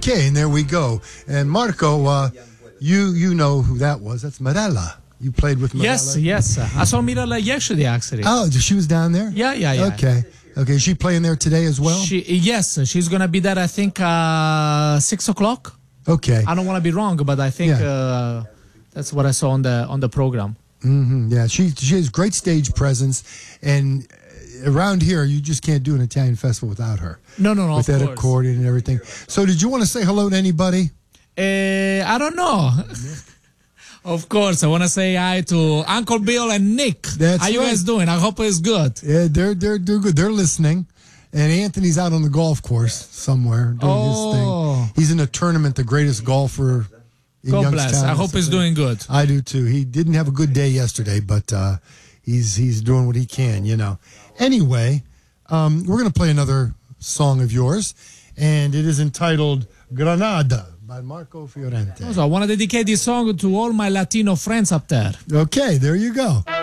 Okay, and there we go. And Marco, you know who that was. That's Mirella. You played with Mirella? Yes. I saw Mirella yesterday, actually. Oh, she was down there? Yeah. Okay. Is she playing there today as well? Yes, she's going to be there, I think, 6 o'clock. Okay. I don't want to be wrong, but I think that's what I saw on the program. Mm-hmm. Yeah, she has great stage presence, and around here, you just can't do an Italian festival without her. No, with that accordion and everything. So did you want to say hello to anybody? I don't know. Of course, I want to say hi to Uncle Bill and Nick. How you guys doing? I hope it's good. Yeah, they're good. They're listening. And Anthony's out on the golf course somewhere doing his thing. He's in a tournament, the greatest golfer in God Youngstown. bless. I hope he's doing good. I do too. He didn't have a good day yesterday, but he's doing what he can, you know. Anyway, we're going to play another song of yours, and it is entitled Granada by Marco Fiorente. So I want to dedicate this song to all my Latino friends up there. Okay, there you go.